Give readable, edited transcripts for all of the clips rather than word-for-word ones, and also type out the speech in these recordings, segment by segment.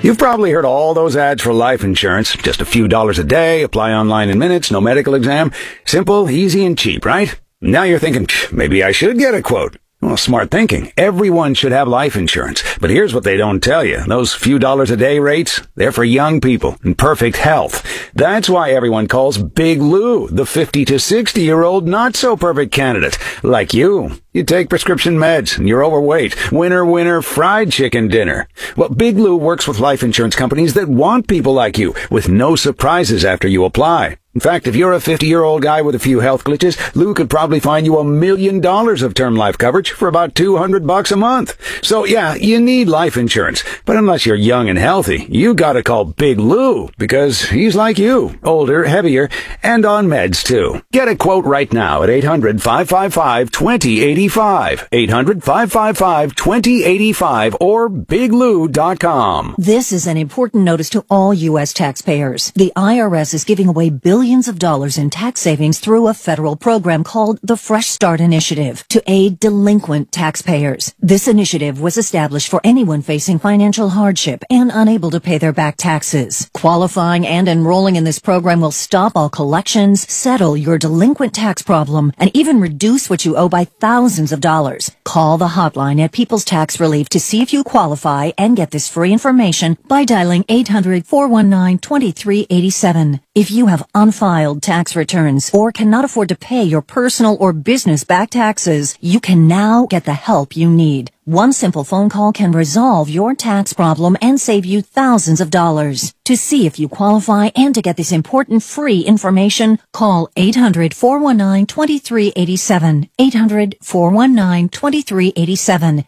You've probably heard all those ads for life insurance. Just a few dollars a day, apply online in minutes, no medical exam. Simple, easy, and cheap, right? Now you're thinking, maybe I should get a quote. Well, smart thinking. Everyone should have life insurance. But here's what they don't tell you. Those few dollars a day rates, they're for young people in perfect health. That's why everyone calls Big Lou the 50 to 60-year-old not-so-perfect candidate. Like you. You take prescription meds and you're overweight. Winner, winner, fried chicken dinner. Well, Big Lou works with life insurance companies that want people like you, with no surprises after you apply. In fact, if you're a 50-year-old guy with a few health glitches, Lou could probably find you $1 million of term life coverage for about $200 a month. So yeah, you need life insurance. But unless you're young and healthy, you gotta call Big Lou, because he's like you, older, heavier, and on meds too. Get a quote right now at 800-555-2085. 800-555-2085 or biglou.com. This is an important notice to all U.S. taxpayers. The IRS is giving away billions of dollars in tax savings through a federal program called the Fresh Start Initiative to aid delinquent taxpayers. This initiative was established for anyone facing financial hardship and unable to pay their back taxes. Qualifying and enrolling in this program will stop all collections, settle your delinquent tax problem, and even reduce what you owe by thousands of dollars. Call the hotline at People's Tax Relief to see if you qualify and get this free information by dialing 800-419-2387. If you have unfiled tax returns or cannot afford to pay your personal or business back taxes, you can now get the help you need. One simple phone call can resolve your tax problem and save you thousands of dollars. To see if you qualify and to get this important free information, call 800-419-2387. 800-419-2387.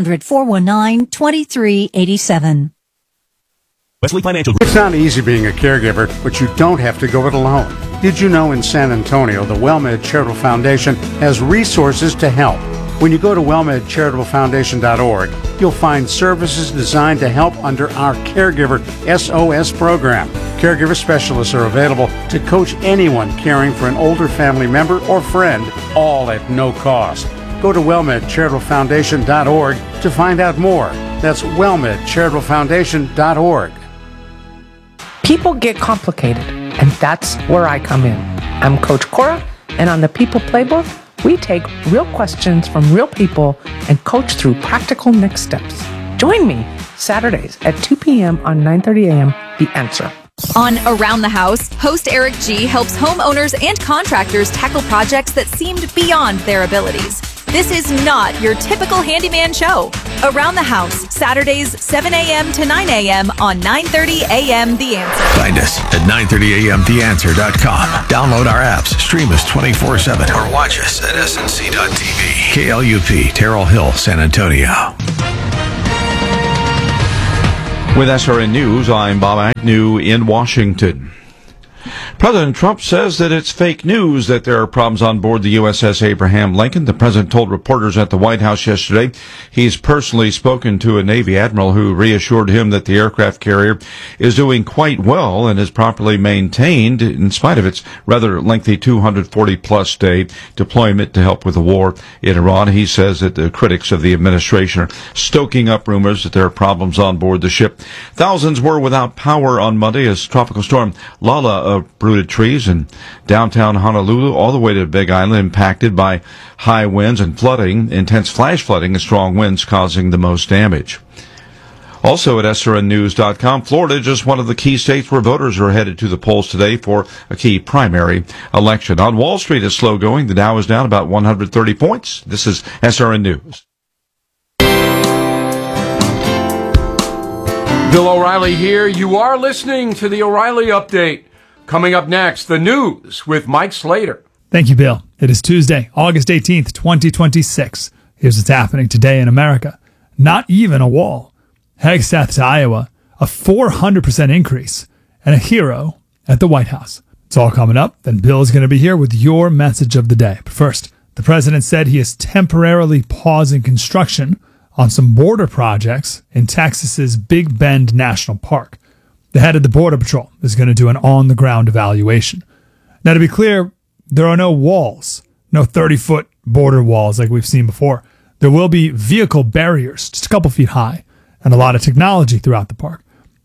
800-419-2387. Wesley Financial Group. It's not easy being a caregiver, but you don't have to go it alone. Did you know in San Antonio, the WellMed Charitable Foundation has resources to help? When you go to wellmedcharitablefoundation.org, you'll find services designed to help under our Caregiver SOS program. Caregiver specialists are available to coach anyone caring for an older family member or friend, all at no cost. Go to wellmedcharitablefoundation.org to find out more. That's wellmedcharitablefoundation.org. People get complicated, and that's where I come in. I'm Coach Cora, and on the People Playbook, we take real questions from real people and coach through practical next steps. Join me Saturdays at 2 p.m. on 9:30 a.m. The Answer. On Around the House, host Eric G. helps homeowners and contractors tackle projects that seemed beyond their abilities. This is not your typical handyman show. Around the House, Saturdays, 7 a.m. to 9 a.m. on 9:30 a.m. The Answer. Find us at 930amtheanswer.com. Download our apps, stream us 24/7, or watch us at snc.tv. KLUP, Terrell Hill, San Antonio. With SRN News, I'm Bob Agnew in Washington. President Trump says that it's fake news that there are problems on board the USS Abraham Lincoln. The president told reporters at the White House yesterday he's personally spoken to a Navy admiral who reassured him that the aircraft carrier is doing quite well and is properly maintained in spite of its rather lengthy 240-plus day deployment to help with the war in Iran. He says that the critics of the administration are stoking up rumors that there are problems on board the ship. Thousands were without power on Monday as Tropical Storm Lala uprooted trees in downtown Honolulu all the way to the Big Island, impacted by high winds and flooding, intense flash flooding and strong winds causing the most damage. Also at SRNnews.com, Florida is just one of the key states where voters are headed to the polls today for a key primary election. On Wall Street, it's slow going. The Dow is down about 130 points. This is SRN News. Bill O'Reilly here. You are listening to the O'Reilly Update. Coming up next, the news with Mike Slater. Thank you, Bill. It is Tuesday, August 18th, 2026. Here's what's happening today in America. Not even a wall. Hegseth to Iowa, a 400% increase, and a hero at the White House. It's all coming up. Then Bill is going to be here with your message of the day. But first, the president said he is temporarily pausing construction on some border projects in Texas's Big Bend National Park. The head of the Border Patrol is going to do an on-the-ground evaluation. Now, to be clear, there are no walls, no 30-foot border walls like we've seen before. There will be vehicle barriers, just a couple feet high, and a lot of technology throughout the park.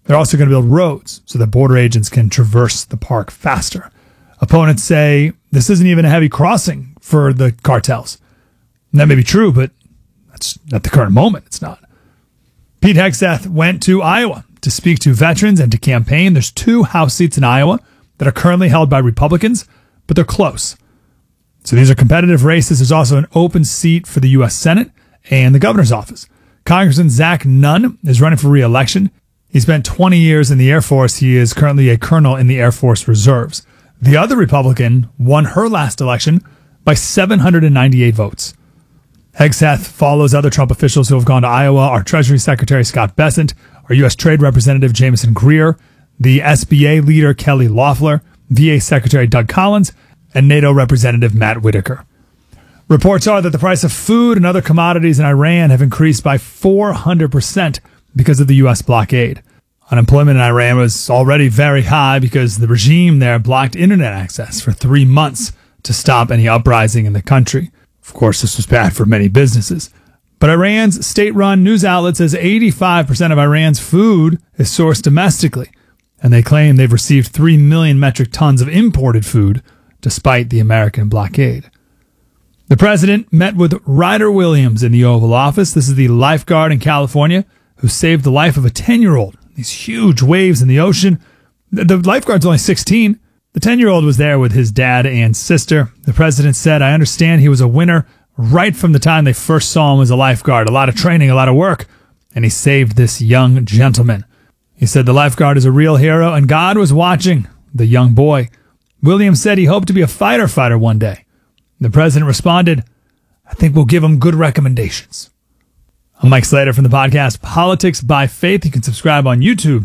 They're also going to build roads so that border agents can traverse the park faster. Opponents say this isn't even a heavy crossing for the cartels. And that may be true, but that's at the current moment, it's not. Pete Hegseth went to Iowa to speak to veterans and to campaign. There's 2 House seats in Iowa that are currently held by Republicans, but they're close. So these are competitive races. There's also an open seat for the U.S. Senate and the governor's office. Congressman Zach Nunn is running for re-election. He spent 20 years in the Air Force. He is currently a colonel in the Air Force Reserves. The other Republican won her last election by 798 votes. Hegseth follows other Trump officials who have gone to Iowa, our Treasury Secretary Scott Bessent, our U.S. Trade Representative Jameson Greer, the SBA leader Kelly Loeffler, VA Secretary Doug Collins, and NATO Representative Matt Whitaker. Reports are that the price of food and other commodities in Iran have increased by 400% because of the U.S. blockade. Unemployment in Iran was already very high because the regime there blocked internet access for 3 months to stop any uprising in the country. Of course, this was bad for many businesses. But Iran's state-run news outlet says 85% of Iran's food is sourced domestically, and they claim they've received 3 million metric tons of imported food despite the American blockade. The president met with Ryder Williams in the Oval Office. This is the lifeguard in California who saved the life of a 10-year-old. These huge waves in the ocean. The lifeguard's only 16. The 10-year-old was there with his dad and sister. The president said, "I understand he was a winner right from the time they first saw him as a lifeguard. A lot of training, a lot of work. And he saved this young gentleman." He said the lifeguard is a real hero and God was watching the young boy. Williams said he hoped to be a fighter one day. The president responded, "I think we'll give him good recommendations." I'm Mike Slater from the podcast Politics by Faith. You can subscribe on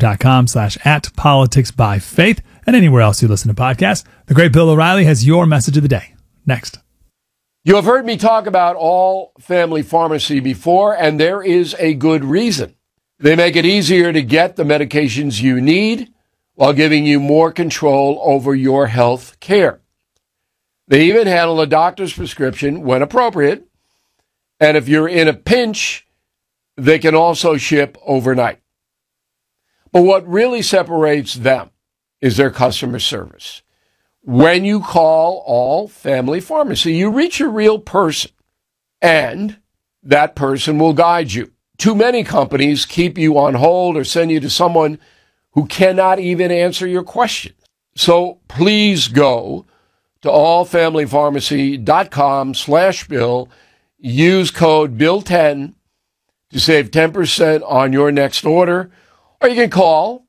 youtube.com/@politicsbyfaith and anywhere else you listen to podcasts. The great Bill O'Reilly has your message of the day. Next. You have heard me talk about All Family Pharmacy before, and there is a good reason. They make it easier to get the medications you need while giving you more control over your health care. They even handle a doctor's prescription when appropriate, and if you're in a pinch, they can also ship overnight. But what really separates them is their customer service. When you call All Family Pharmacy, you reach a real person, and that person will guide you. Too many companies keep you on hold or send you to someone who cannot even answer your questions. So please go to allfamilypharmacy.com/Bill. Use code BILL10 to save 10% on your next order. Or you can call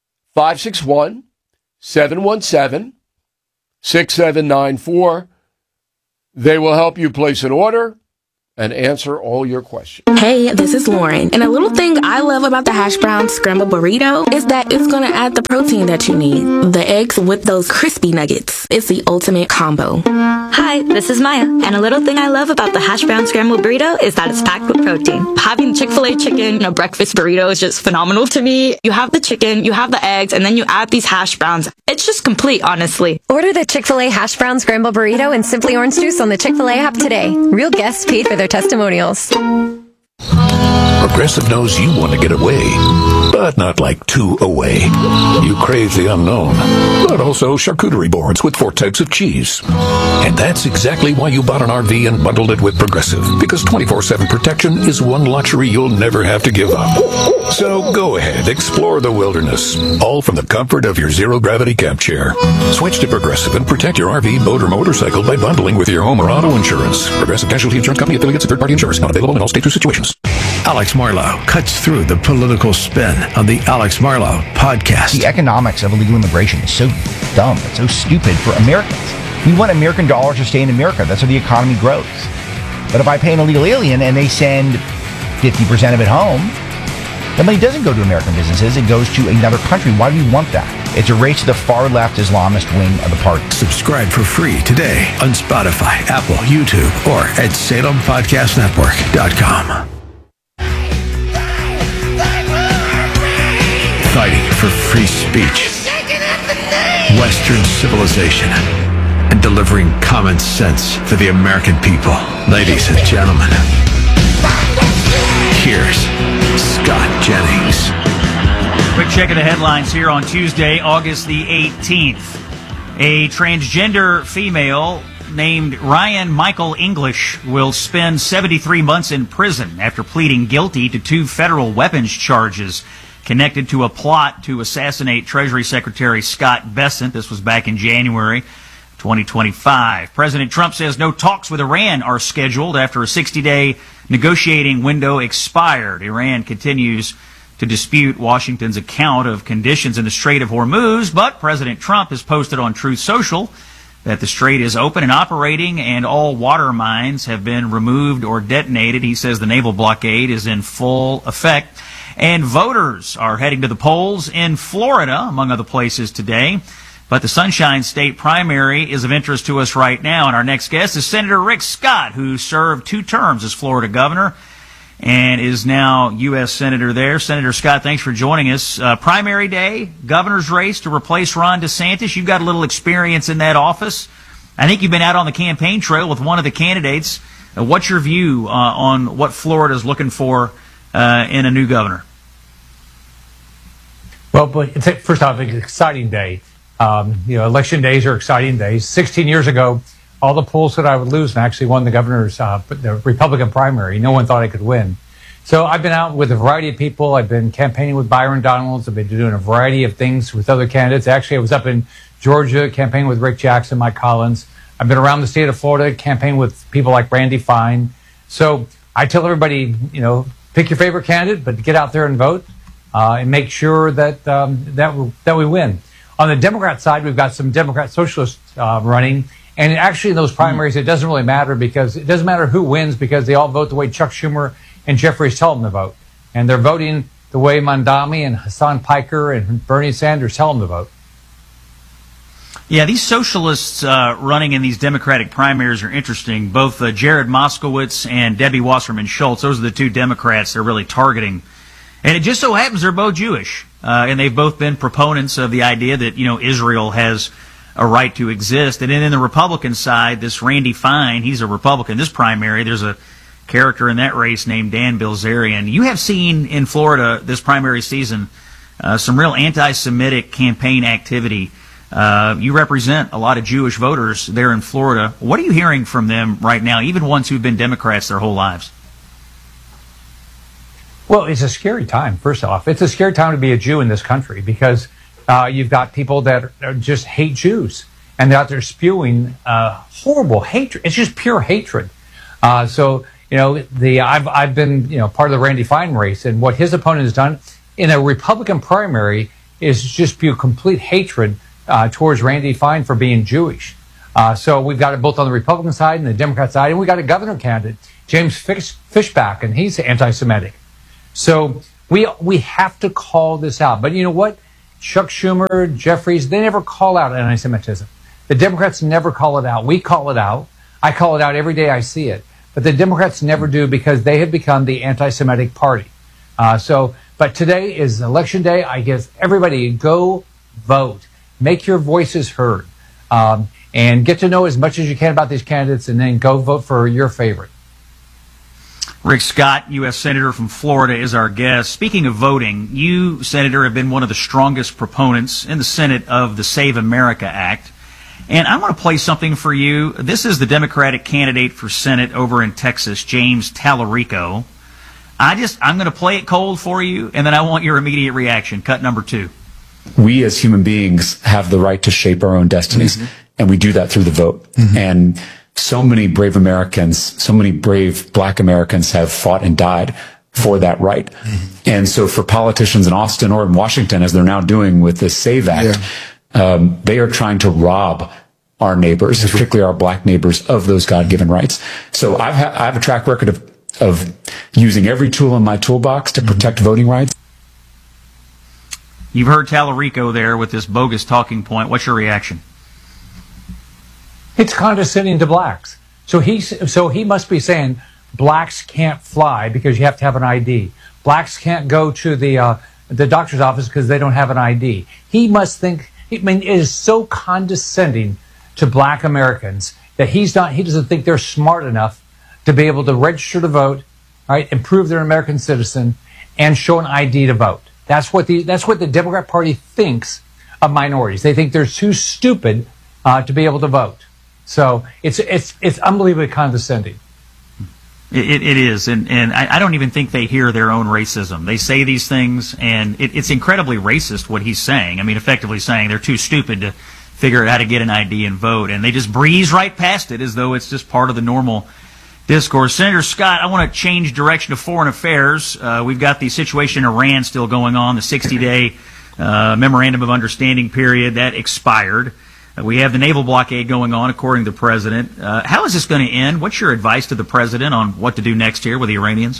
561-717-6794. They will help you place an order and answer all your questions. Hey, this is Lauren. And a little thing I love about the hash brown scrambled burrito is that it's going to add the protein that you need. The eggs with those crispy nuggets. It's the ultimate combo. Hi, this is Maya. And a little thing I love about the hash brown scrambled burrito is that it's packed with protein. Having Chick-fil-A chicken in a breakfast burrito is just phenomenal to me. You have the chicken, you have the eggs, and then you add these hash browns. It's just complete, honestly. Order the Chick-fil-A hash brown scrambled burrito and Simply Orange Juice on the Chick-fil-A app today. Real guests paid for their testimonials. Progressive knows you want to get away, but not like too away. You crave the unknown, but also charcuterie boards with 4 types of cheese. And that's exactly why you bought an RV and bundled it with Progressive, because 24/7 protection is one luxury you'll never have to give up. So go ahead, explore the wilderness, all from the comfort of your zero-gravity camp chair. Switch to Progressive and protect your RV, boat, or motorcycle by bundling with your home or auto insurance. Progressive Casualty Insurance Company, affiliates, and third-party insurers. Not available in all states or situations. Alex Marlow cuts through the political spin on the Alex Marlow podcast. The economics of illegal immigration is so dumb. It's so stupid for Americans. We want American dollars to stay in America. That's how the economy grows. But if I pay an illegal alien and they send 50% of it home, the money doesn't go to American businesses. It goes to another country. Why do we want that? It's a race to the far-left Islamist wing of the party. Subscribe for free today on Spotify, Apple, YouTube, or at SalemPodcastNetwork.com. Fighting for free speech, Western civilization, and delivering common sense for the American people. Ladies and gentlemen, here's Scott Jennings. Quick Checking the headlines here on Tuesday, August the 18th. A transgender female named Ryan Michael English will spend 73 months in prison after pleading guilty to 2 federal weapons charges connected to a plot to assassinate Treasury Secretary Scott Bessent. This was back in January 2025. President Trump says no talks with Iran are scheduled after a 60-day negotiating window expired. Iran continues to dispute Washington's account of conditions in the Strait of Hormuz, but President Trump has posted on Truth Social that the strait is open and operating and all water mines have been removed or detonated. He says the naval blockade is in full effect. And voters are heading to the polls in Florida, among other places today. But the Sunshine State primary is of interest to us right now. And our next guest is Senator Rick Scott, who served 2 terms as Florida governor and is now U.S. Senator there. Senator Scott, thanks for joining us. Primary day, governor's race to replace Ron DeSantis. You've got a little experience in that office. I think you've been out on the campaign trail with one of the candidates. What's your view on what Florida is looking for in a new governor? Well, but first off, it's an exciting day. Election days are exciting days. 16 years ago, all the polls said I would lose and actually won the governor's, the Republican primary. No one thought I could win. So I've been out with a variety of people. I've been campaigning with Byron Donalds. I've been doing a variety of things with other candidates. Actually, I was up in Georgia campaigning with Rick Jackson, Mike Collins. I've been around the state of Florida campaigning with people like Randy Fine. So I tell everybody, pick your favorite candidate, but get out there and vote and make sure that that we win. On the Democrat side, we've got some Democrat socialists running. And actually, in those primaries, it doesn't really matter because it doesn't matter who wins because they all vote the way Chuck Schumer and Jeffries tell them to vote. And they're voting the way Mondami and Hassan Piker and Bernie Sanders tell them to vote. Yeah, these socialists running in these Democratic primaries are interesting. Both Jared Moskowitz and Debbie Wasserman Schultz, those are the 2 Democrats they're really targeting. And it just so happens they're both Jewish. And they've both been proponents of the idea that, Israel has a right to exist. And then in the Republican side, this Randy Fine, he's a Republican. This primary, there's a character in that race named Dan Bilzerian. You have seen in Florida this primary season some real anti-Semitic campaign activity. You represent a lot of Jewish voters there in Florida. What are you hearing from them right now, even ones who've been Democrats their whole lives? Well, it's a scary time, first off. It's a scary time to be a Jew in this country because you've got people that just hate Jews, and they're out there spewing horrible hatred. It's just pure hatred. I've been part of the Randy Fine race, and what his opponent has done in a Republican primary is just spew complete hatred towards Randy Fine for being Jewish. So we've got it both on the Republican side and the Democrat side, and we got a governor candidate, James Fishback, and he's anti-Semitic. So we have to call this out. But you know what? Chuck Schumer, Jeffries, they never call out anti-Semitism. The Democrats never call it out. We call it out. I call it out every day I see it. But the Democrats never do because they have become the anti-Semitic party. But today is election day. I guess everybody go vote. Make your voices heard. And get to know as much as you can about these candidates and then go vote for your favorite. Rick Scott, U.S. Senator from Florida, is our guest. Speaking of voting, you, Senator, have been one of the strongest proponents in the Senate of the Save America Act. And I want to play something for you. This is the Democratic candidate for Senate over in Texas, James Tallarico. I'm going to play it cold for you, and then I want your immediate reaction. Cut number 2. We as human beings have the right to shape our own destinies, and we do that through the vote. And so many brave Americans, so many brave Black Americans have fought and died for that right. And so for politicians in Austin or in Washington, as they're now doing with the SAVE Act, they are trying to rob our neighbors, particularly our Black neighbors, of those God-given rights. So I have a track record of using every tool in my toolbox to protect voting rights. You've heard Tallarico there with this bogus talking point. What's your reaction? It's condescending to blacks. So he must be saying blacks can't fly because you have to have an ID. Blacks can't go to the doctor's office because they don't have an ID. He must think. I mean, it is so condescending to Black Americans that he doesn't think they're smart enough to be able to register to vote, right, and prove they're an American citizen and show an ID to vote. That's what the Democrat Party thinks of minorities. They think they're too stupid to be able to vote. So it's unbelievably condescending. It is, and I don't even think they hear their own racism. They say these things, and it's incredibly racist what he's saying. I mean, effectively saying they're too stupid to figure out how to get an ID and vote, and they just breeze right past it as though it's just part of the normal discourse. Senator Scott, I want to change direction to foreign affairs. We've got the situation in Iran still going on, the 60-day memorandum of understanding period that expired. We have the naval blockade going on, according to the president. How is this going to end? What's your advice to the president on what to do next here with the Iranians?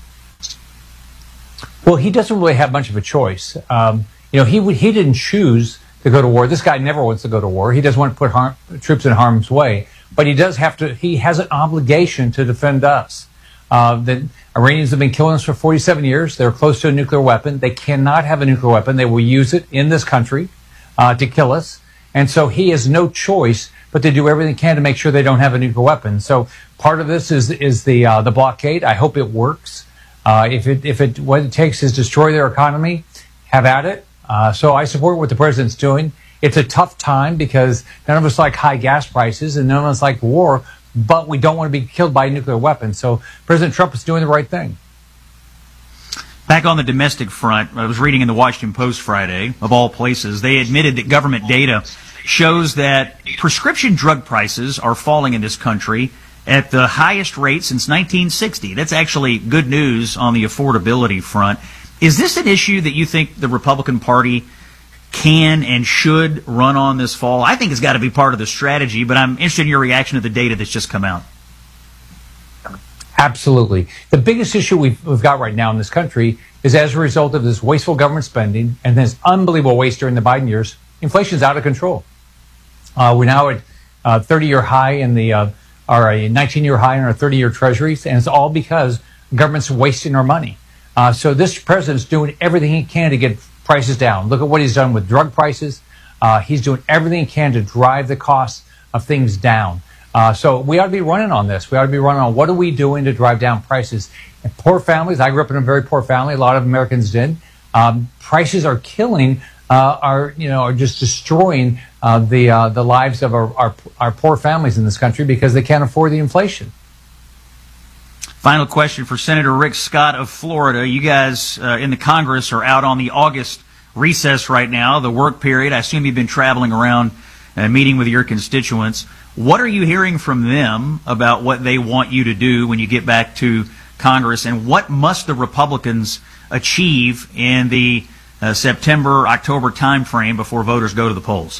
Well, he doesn't really have much of a choice. He didn't choose to go to war. This guy never wants to go to war. He doesn't want to put troops in harm's way. But he does have to. He has an obligation to defend us. The Iranians have been killing us for 47 years. They're close to a nuclear weapon. They cannot have a nuclear weapon. They will use it in this country to kill us. And so he has no choice but to do everything he can to make sure they don't have a nuclear weapon. So part of this is the blockade. I hope it works. What it takes is destroy their economy, have at it. So I support what the president's doing. It's a tough time because none of us like high gas prices and none of us like war, but we don't want to be killed by a nuclear weapon. So President Trump is doing the right thing. Back on the domestic front, I was reading in the Washington Post Friday, of all places, they admitted that government data shows that prescription drug prices are falling in this country at the highest rate since 1960. That's actually good news on the affordability front. Is this an issue that you think the Republican Party can and should run on this fall? I think it's got to be part of the strategy, but I'm interested in your reaction to the data that's just come out. Absolutely. The biggest issue we've got right now in this country is as a result of this wasteful government spending and this unbelievable waste during the Biden years, inflation's out of control. We're now at a 30-year high in a 19-year high in our 30-year treasuries, and it's all because government's wasting our money. So this president's doing everything he can to get prices down. Look at what he's done with drug prices. He's doing everything he can to drive the cost of things down. So we ought to be running on this. We ought to be running on what are we doing to drive down prices. And poor families, I grew up in a very poor family. A lot of Americans did. Prices are killing, are just destroying the lives of our poor families in this country because they can't afford the inflation. Final question for Senator Rick Scott of Florida. You guys in the Congress are out on the August recess right now, the work period. I assume you've been traveling around and meeting with your constituents. What are you hearing from them about what they want you to do when you get back to Congress, and what must the Republicans achieve in the September-October timeframe before voters go to the polls?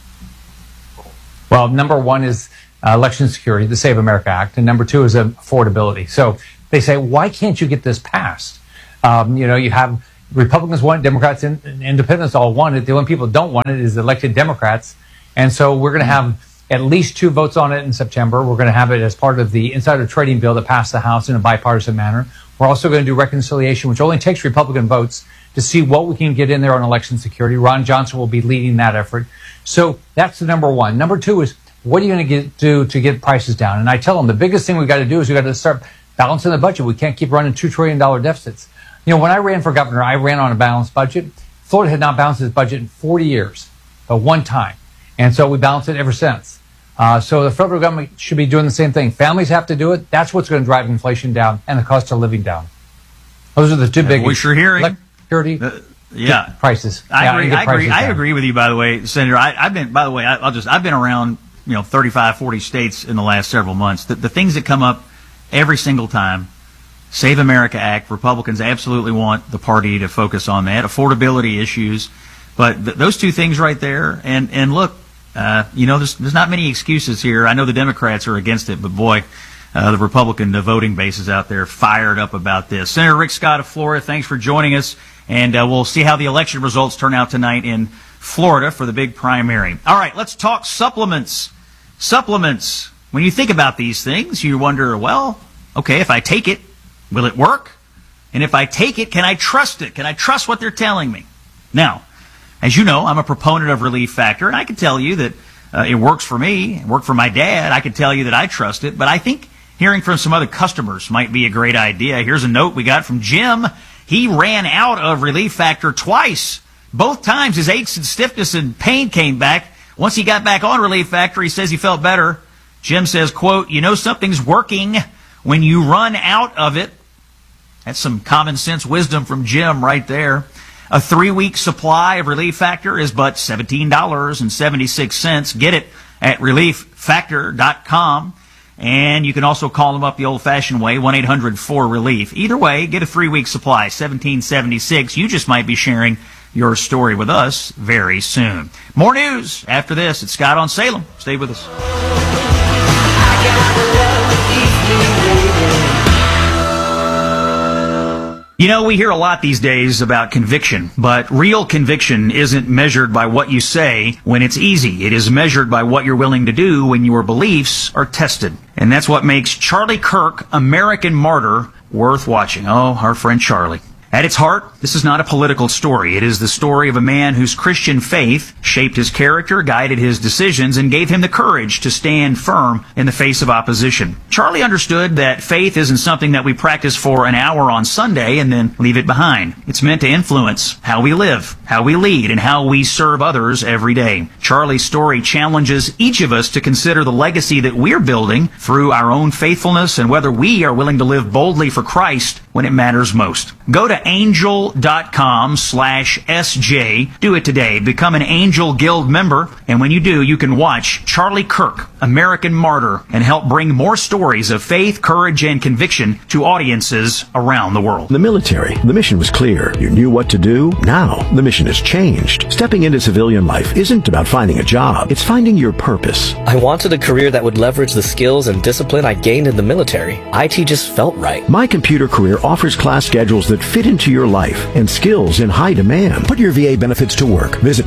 Well, number one is election security, the Save America Act, and number two is affordability. So they say, why can't you get this passed? You have Republicans want it, Democrats and independents all want it. The only people who don't want it is elected Democrats. And so we're going to have at least 2 votes on it in September. We're going to have it as part of the insider trading bill that passed the House in a bipartisan manner. We're also going to do reconciliation, which only takes Republican votes to see what we can get in there on election security. Ron Johnson will be leading that effort. So that's the number one. Number two is, what are you going to do to get prices down? And I tell them the biggest thing we've got to do is we've got to start balancing the budget. We can't keep running $2 trillion deficits. When I ran for governor, I ran on a balanced budget. Florida had not balanced its budget in 40 years, but one time. And so we balanced it ever since. So the federal government should be doing the same thing. Families have to do it. That's what's going to drive inflation down and the cost of living down. Those are the two big issues. We're hearing security, prices. I agree with you. By the way, Senator, I've been around 35, 40 states in the last several months. The things that come up every single time: Save America Act. Republicans absolutely want the party to focus on that. Affordability issues, but those two things right there. And look. There's not many excuses here. I know the Democrats are against it, but boy, the Republican voting base is out there fired up about this. Senator Rick Scott of Florida, thanks for joining us, and we'll see how the election results turn out tonight in Florida for the big primary. All right, let's talk supplements. Supplements. When you think about these things, you wonder, well, okay, if I take it, will it work? And if I take it, can I trust it? Can I trust what they're telling me? Now, as you know, I'm a proponent of Relief Factor, and I can tell you that it works for me. It worked for my dad. I can tell you that I trust it, but I think hearing from some other customers might be a great idea. Here's a note we got from Jim. He ran out of Relief Factor twice. Both times his aches and stiffness and pain came back. Once he got back on Relief Factor, he says he felt better. Jim says, quote, "You know something's working when you run out of it." That's some common sense wisdom from Jim right there. A 3-week supply of Relief Factor is but $17.76. Get it at ReliefFactor.com. And you can also call them up the old-fashioned way, 1-800-4RELIEF. Either way, get a 3-week supply, $17.76. You just might be sharing your story with us very soon. More news after this. It's Scott on Salem. Stay with us. You know, we hear a lot these days about conviction, but real conviction isn't measured by what you say when it's easy. It is measured by what you're willing to do when your beliefs are tested. And that's what makes Charlie Kirk, American Martyr, worth watching. Oh, our friend Charlie. At its heart, this is not a political story. It is the story of a man whose Christian faith shaped his character, guided his decisions, and gave him the courage to stand firm in the face of opposition. Charlie understood that faith isn't something that we practice for an hour on Sunday and then leave it behind. It's meant to influence how we live, how we lead, and how we serve others every day. Charlie's story challenges each of us to consider the legacy that we're building through our own faithfulness and whether we are willing to live boldly for Christ when it matters most. Go to angel.com/SJ. Do it today. Become an Angel Guild member. And when you do, you can watch Charlie Kirk, American Martyr, and help bring more stories of faith, courage, and conviction to audiences around the world. The military. The mission was clear. You knew what to do. Now, the mission has changed. Stepping into civilian life isn't about finding a job. It's finding your purpose. I wanted a career that would leverage the skills and discipline I gained in the military. IT just felt right. My Computer Career offers class schedules that fit into your life and skills in high demand. Put your VA benefits to work. Visit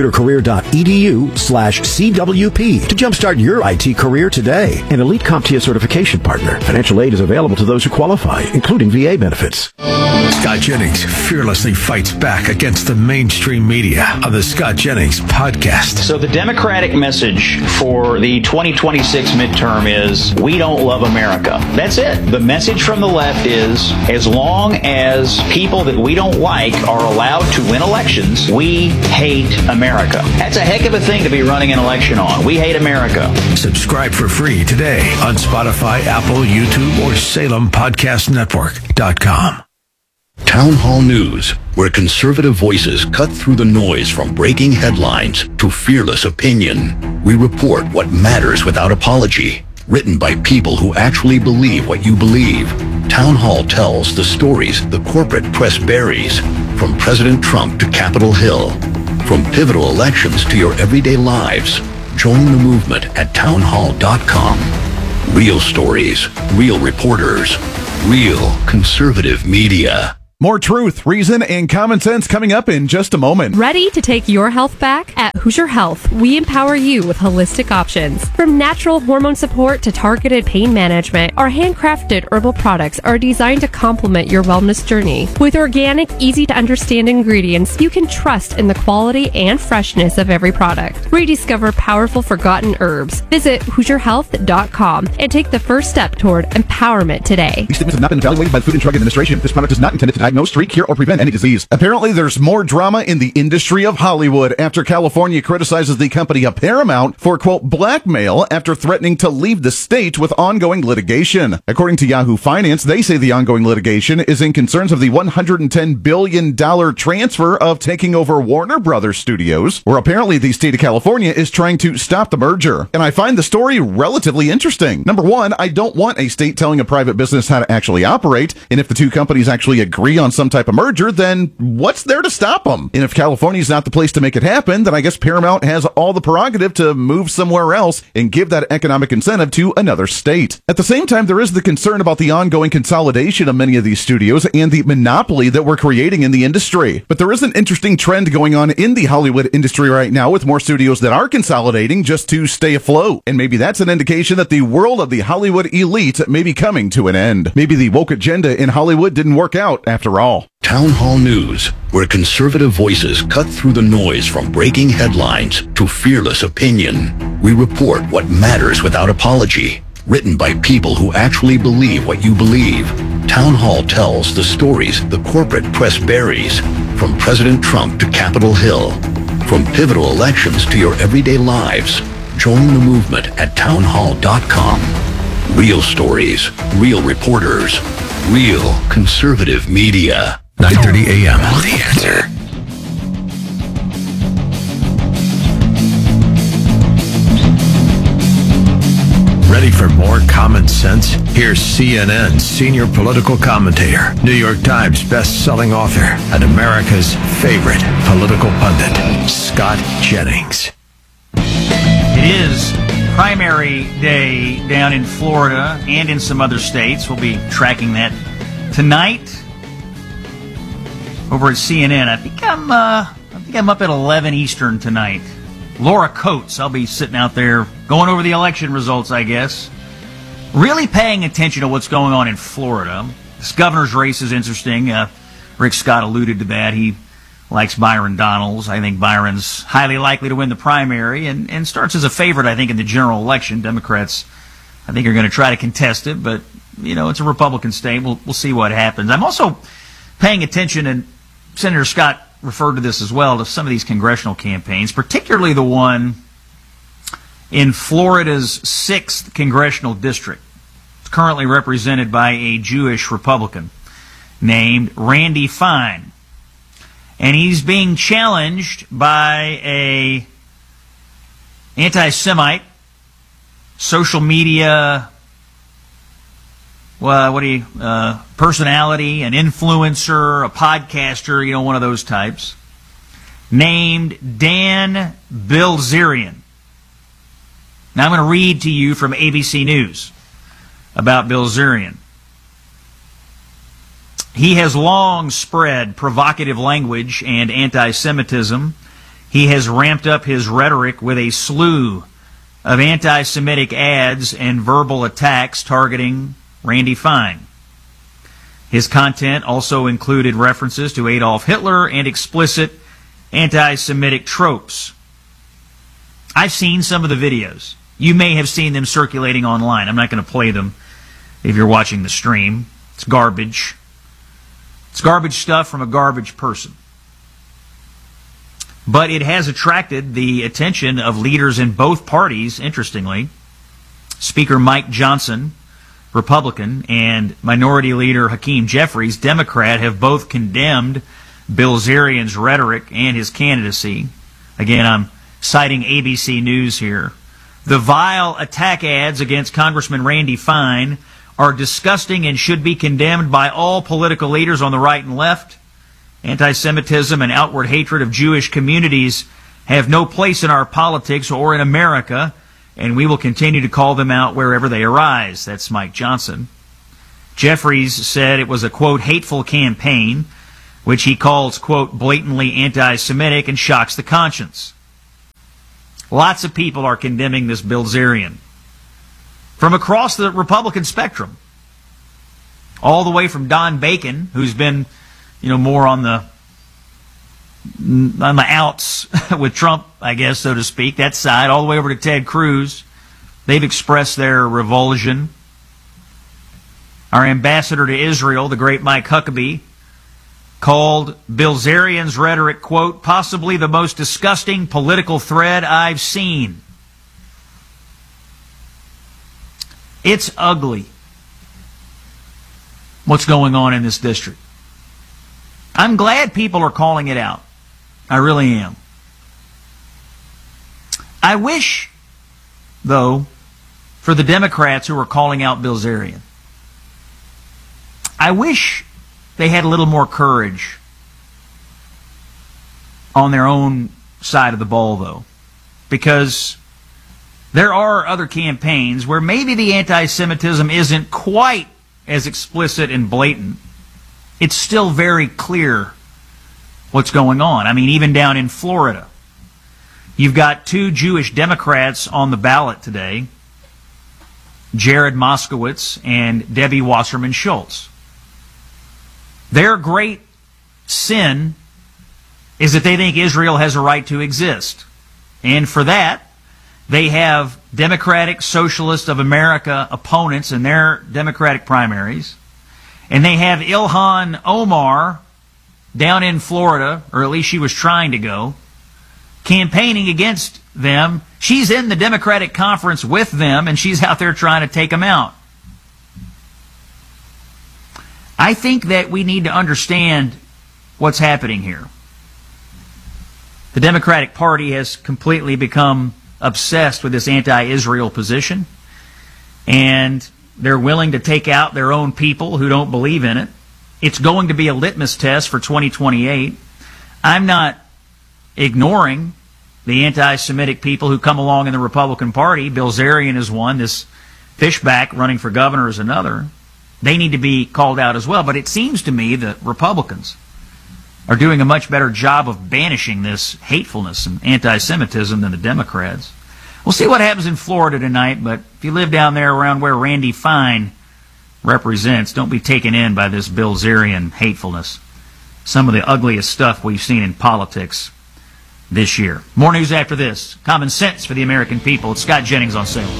mycomputercareer.edu/CWP to jumpstart your IT career today. An elite CompTIA certification partner. Financial aid is available to those who qualify, including VA benefits. Scott Jennings fearlessly fights back against the mainstream media on the Scott Jennings podcast. So the Democratic message for the 2026 midterm is, we don't love America. That's it. The message from the left is, as long as people that we don't like are allowed to win elections, we hate America. That's a heck of a thing to be running an election on. We hate America. Subscribe for free today on Spotify, Apple, YouTube, or SalemPodcastNetwork.com. Town Hall News, where conservative voices cut through the noise from breaking headlines to fearless opinion. We report what matters without apology. Written by people who actually believe what you believe. Town Hall tells the stories the corporate press buries, from President Trump to Capitol Hill, from pivotal elections to your everyday lives. Join the movement at townhall.com. Real stories, real reporters, real conservative media. More truth, reason, and common sense coming up in just a moment. Ready to take your health back? At Hoosier Health, we empower you with holistic options. From natural hormone support to targeted pain management, our handcrafted herbal products are designed to complement your wellness journey. With organic, easy-to-understand ingredients, you can trust in the quality and freshness of every product. Rediscover powerful forgotten herbs. Visit HoosierHealth.com and take the first step toward empowerment today. These statements have not been evaluated by the Food and Drug Administration. This product is not intended to diagnose, treat, cure, or prevent any disease. Apparently, there's more drama in the industry of Hollywood after California criticizes the company of Paramount for, quote, blackmail after threatening to leave the state with ongoing litigation. According to Yahoo Finance, they say the ongoing litigation is in concerns of the $110 billion transfer of taking over Warner Brothers Studios, where apparently the state of California is trying to stop the merger. And I find the story relatively interesting. Number one, I don't want a state telling a private business how to actually operate, and if the two companies actually agree on some type of merger, then what's there to stop them? And if California's not the place to make it happen, then I guess Paramount has all the prerogative to move somewhere else and give that economic incentive to another state. At the same time, there is the concern about the ongoing consolidation of many of these studios and the monopoly that we're creating in the industry. But there is an interesting trend going on in the Hollywood industry right now with more studios that are consolidating just to stay afloat. And maybe that's an indication that the world of the Hollywood elite may be coming to an end. Maybe the woke agenda in Hollywood didn't work out after all. Town Hall News, where conservative voices cut through the noise from breaking headlines to fearless opinion. We report what matters without apology. written by people who actually believe what you believe. Town Hall tells the stories the corporate press buries, from President Trump to Capitol Hill, from pivotal elections to your everyday lives. Join the movement at townhall.com. Real stories, real reporters, real conservative media. 9:30 a.m. The Answer. Ready for more common sense? Here's CNN's senior political commentator, New York Times best-selling author, and America's favorite political pundit, Scott Jennings. It is primary day down in Florida and in some other states. We'll be tracking that tonight over at CNN. I think I'm up at 11 Eastern tonight. Laura Coates, I'll be sitting out there going over the election results, I guess. Really paying attention to what's going on in Florida. This governor's race is interesting. Rick Scott alluded to that. He likes Byron Donalds. I think Byron's highly likely to win the primary and starts as a favorite, I think, in the general election. Democrats, I think, are going to try to contest it, but, you know, it's a Republican state. We'll see what happens. I'm also paying attention, and Senator Scott referred to this as well, to some of these congressional campaigns, particularly the one in Florida's 6th congressional district. It's currently represented by a Jewish Republican named Randy Fine. And he's being challenged by a anti-Semite, social media, personality, an influencer, a podcaster, you know, one of those types, named Dan Bilzerian. Now I'm going to read to you from ABC News about Bilzerian. He has long spread provocative language and anti-Semitism. He has ramped up his rhetoric with a slew of anti-Semitic ads and verbal attacks targeting Randy Fine. His content also included references to Adolf Hitler and explicit anti-Semitic tropes. I've seen some of the videos. You may have seen them circulating online. I'm not going to play them if you're watching the stream. It's garbage. It's garbage stuff from a garbage person. But it has attracted the attention of leaders in both parties, interestingly. Speaker Mike Johnson, Republican, and Minority Leader Hakeem Jeffries, Democrat, have both condemned Bilzerian's rhetoric and his candidacy. Again, I'm citing ABC News here. The vile attack ads against Congressman Randy Fine are disgusting and should be condemned by all political leaders on the right and left. Anti-Semitism and outward hatred of Jewish communities have no place in our politics or in America, and we will continue to call them out wherever they arise. That's Mike Johnson. Jeffries said it was a, quote, hateful campaign, which he calls, quote, blatantly anti-Semitic and shocks the conscience. Lots of people are condemning this Bilzerian from across the Republican spectrum, all the way from Don Bacon, who's been, you know, more on the outs with Trump, I guess, so to speak, that side, all the way over to Ted Cruz. They've expressed their revulsion. Our ambassador to Israel, the great Mike Huckabee, called Bilzerian's rhetoric, quote, possibly the most disgusting political thread I've seen. It's ugly what's going on in this district. I'm glad people are calling it out. I really am. I wish, though, for the Democrats who are calling out Bilzerian, I wish they had a little more courage on their own side of the ball, though, because there are other campaigns where maybe the anti-Semitism isn't quite as explicit and blatant. It's still very clear what's going on. I mean, even down in Florida, you've got two Jewish Democrats on the ballot today, Jared Moskowitz and Debbie Wasserman Schultz. Their great sin is that they think Israel has a right to exist. And for that, They have Democratic Socialist of America opponents in their Democratic primaries. And they have Ilhan Omar down in Florida, or at least she was trying to go, campaigning against them. She's in the Democratic conference with them, and she's out there trying to take them out. I think that we need to understand what's happening here. The Democratic Party has completely become obsessed with this anti-Israel position, and they're willing to take out their own people who don't believe in it. It's going to be a litmus test for 2028. I'm not ignoring the anti-Semitic people who come along in the Republican Party. Bill Zarian is one. This Fishback running for governor is another. They need to be called out as well. But it seems to me that Republicans are doing a much better job of banishing this hatefulness and anti-Semitism than the Democrats. We'll see what happens in Florida tonight, but if you live down there around where Randy Fine represents, don't be taken in by this Bill Zarian hatefulness. Some of the ugliest stuff we've seen in politics this year. More news after this. Common sense for the American people. It's Scott Jennings on sale.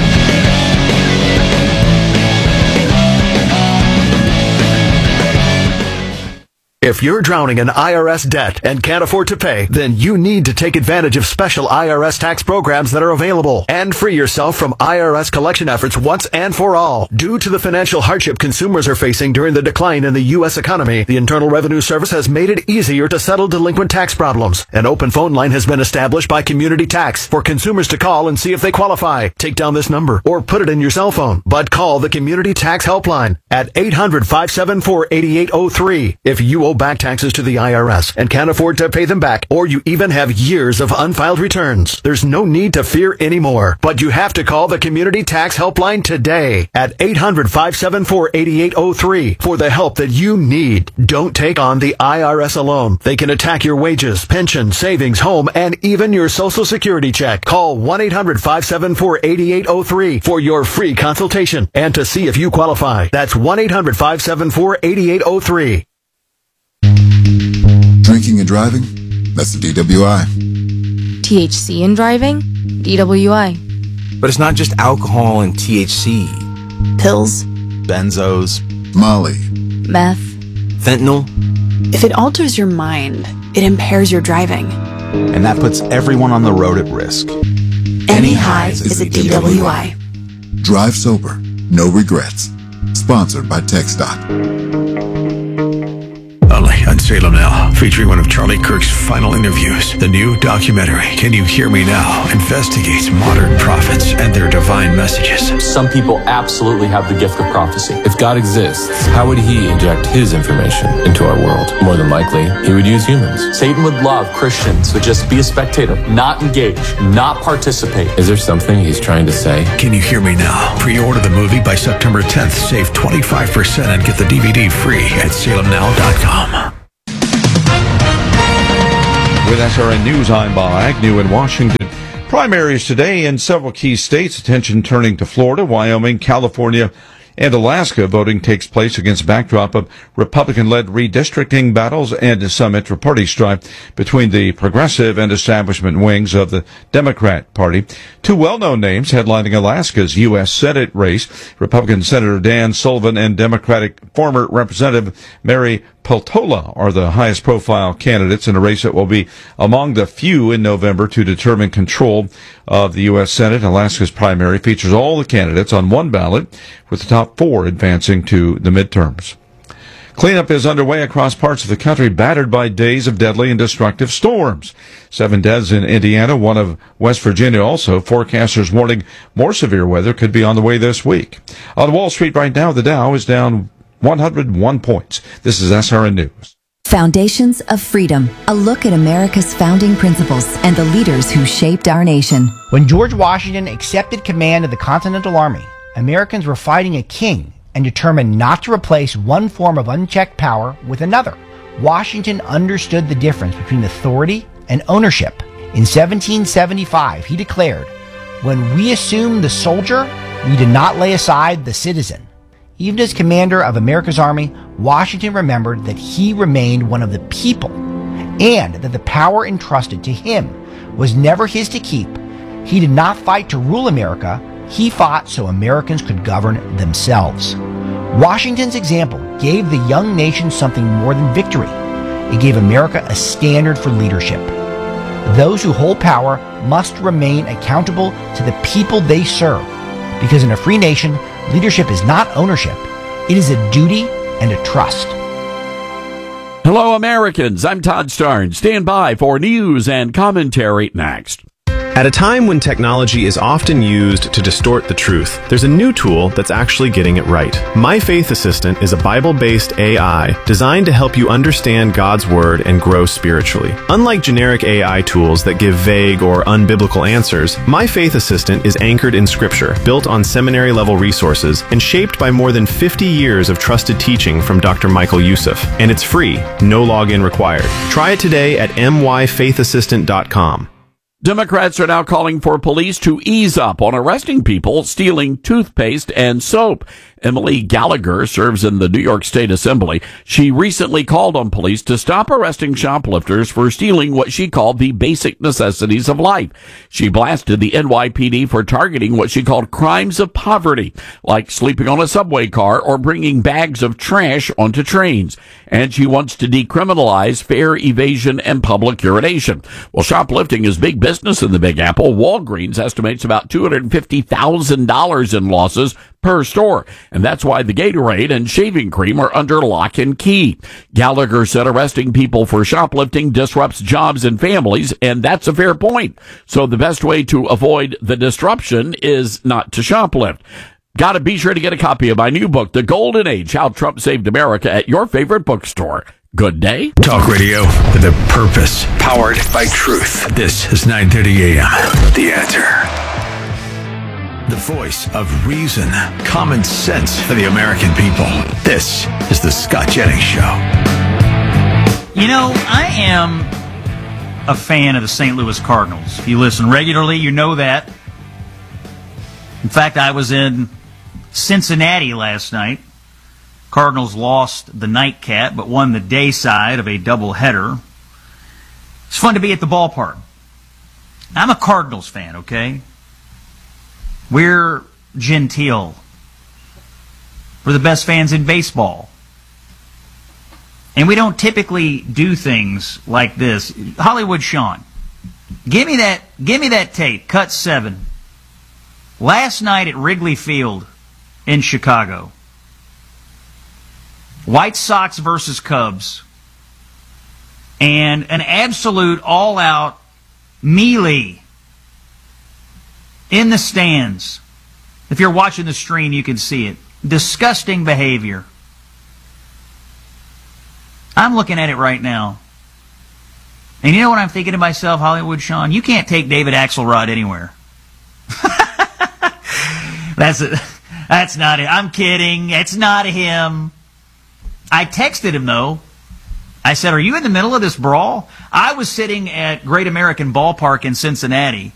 If you're drowning in IRS debt and can't afford to pay, then you need to take advantage of special IRS tax programs that are available and free yourself from IRS collection efforts once and for all. Due to the financial hardship consumers are facing during the decline in the U.S. economy, the Internal Revenue Service has made it easier to settle delinquent tax problems. An open phone line has been established by Community Tax for consumers to call and see if they qualify. Take down this number or put it in your cell phone, but call the Community Tax Helpline at 800-574-8803 if you owe back taxes to the IRS and can't afford to pay them back, or you even have years of unfiled returns. There's no need to fear anymore, but you have to call the Community Tax Helpline today at 800-574-8803 for the help that you need. Don't take on the IRS alone. They can attack your wages, pension, savings, home, and even your Social Security check. Call 1-800-574-8803 for your free consultation and to see if you qualify. That's 1-800-574-8803. Drinking and driving? That's the DWI. THC in driving? DWI. But it's not just alcohol and THC. Pills. Benzos. Molly. Meth. Fentanyl. If it alters your mind, it impairs your driving. And that puts everyone on the road at risk. Any highs is a DWI. Drive sober. No regrets. Sponsored by TxDOT. Only on Salem Now, featuring one of Charlie Kirk's final interviews. The new documentary, Can You Hear Me Now?, investigates modern prophets and their divine messages. Some people absolutely have the gift of prophecy. If God exists, how would he inject his information into our world? More than likely, he would use humans. Satan would love Christians to just be a spectator, not engage, not participate. Is there something he's trying to say? Can You Hear Me Now? Pre-order the movie by September 10th. Save 25% and get the DVD free at salemnow.com. With SRN News, I'm Bob Agnew in Washington. Primaries today in several key states. Attention turning to Florida, Wyoming, California, and Alaska. Voting takes place against backdrop of Republican-led redistricting battles and some intra-party strife between the progressive and establishment wings of the Democrat Party. Two well-known names headlining Alaska's U.S. Senate race, Republican Senator Dan Sullivan and Democratic former Representative Mary Peltola are the highest profile candidates in a race that will be among the few in November to determine control of the U.S. Senate. Alaska's primary features all the candidates on one ballot, with the top four advancing to the midterms. Cleanup is underway across parts of the country battered by days of deadly and destructive storms. 7 deaths in Indiana, one of West Virginia also. Forecasters warning more severe weather could be on the way this week. On Wall Street right now, the Dow is down 101 points. This is SRN News. Foundations of Freedom, a look at America's founding principles and the leaders who shaped our nation. When George Washington accepted command of the Continental Army, Americans were fighting a king and determined not to replace one form of unchecked power with another. Washington understood the difference between authority and ownership. In 1775, he declared, "When we assume the soldier, we did not lay aside the citizen." Even as commander of America's army, Washington remembered that he remained one of the people and that the power entrusted to him was never his to keep, He did not fight to rule America. He fought so Americans could govern themselves. Washington's example gave the young nation something more than victory. It gave America a standard for leadership. Those who hold power must remain accountable to the people they serve, because in a free nation, leadership is not ownership. It is a duty and a trust. Hello, Americans. I'm Todd Starnes. Stand by for news and commentary next. At a time when technology is often used to distort the truth, there's a new tool that's actually getting it right. My Faith Assistant is a Bible-based AI designed to help you understand God's Word and grow spiritually. Unlike generic AI tools that give vague or unbiblical answers, My Faith Assistant is anchored in Scripture, built on seminary-level resources, and shaped by more than 50 years of trusted teaching from Dr. Michael Youssef. And it's free, no login required. Try it today at myfaithassistant.com. Democrats are now calling for police to ease up on arresting people stealing toothpaste and soap. Emily Gallagher serves in the New York State Assembly. She recently called on police to stop arresting shoplifters for stealing what she called the basic necessities of life. She blasted the NYPD for targeting what she called crimes of poverty, like sleeping on a subway car or bringing bags of trash onto trains. And she wants to decriminalize fare evasion and public urination. Well, shoplifting is big business in the Big Apple. Walgreens estimates about $250,000 in losses per store, and that's why the Gatorade and shaving cream are under lock and key. Gallagher said arresting people for shoplifting disrupts jobs and families, and that's a fair point. So the best way to avoid the disruption is not to shoplift. Gotta be sure to get a copy of my new book, The Golden Age, How Trump Saved America, at your favorite bookstore. Good day. Talk radio with a purpose, powered by truth. This is 9:30 a.m. The Answer. The voice of reason, common sense for the American people. This is the Scott Jennings Show. You know, I am a fan of the St. Louis Cardinals. If you listen regularly, you know that. In fact, I was in Cincinnati last night. Cardinals lost the nightcap, but won the day side of a doubleheader. It's fun to be at the ballpark. I'm a Cardinals fan, okay? We're genteel. We're the best fans in baseball. And we don't typically do things like this. Hollywood Sean, give me that tape, cut 7. Last night at Wrigley Field in Chicago. White Sox versus Cubs. And an absolute all-out melee in the stands. If you're watching the stream, you can see it. Disgusting behavior. I'm looking at it right now. And you know what I'm thinking to myself, Hollywood Sean? You can't take David Axelrod anywhere. That's not it. I'm kidding. It's not him. I texted him, though. I said, are you in the middle of this brawl? I was sitting at Great American Ballpark in Cincinnati.